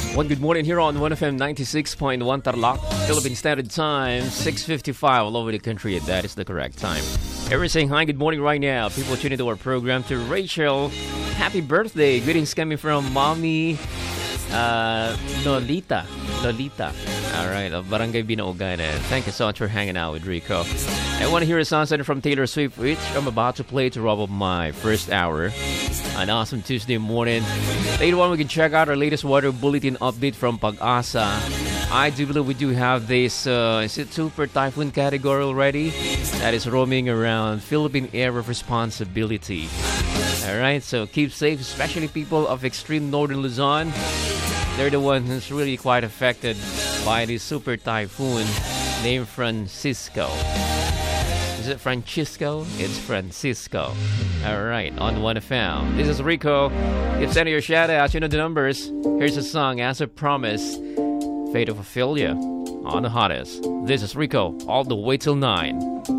One good morning here on 1FM 96.1 Tarlac, Philippine Standard Time, 6:55 all over the country, and that is the correct time. Everyone saying hi, good morning right now. People tuning into our program. To Rachel, happy birthday. Greetings coming from Mommy Lolita. All right, of Barangay Binaugan. Thank you so much for hanging out with Rico. I want to hear a song from Taylor Swift, which I'm about to play to wrap up my first hour. An awesome Tuesday morning. Later on, we can check out our latest weather bulletin update from Pag-asa. I do believe we do have this, is it super typhoon category already? That is roaming around Philippine area of responsibility. Alright, so keep safe, especially people of extreme northern Luzon. They're the ones who's really quite affected by this super typhoon named Francisco. Is it Francisco? It's Francisco. Alright, on 1FM. This is Rico. If sending your shout out, you know the numbers. Here's a song, As I Promised. Fate of Ophelia on the hottest. This is Rico, all the way till 9.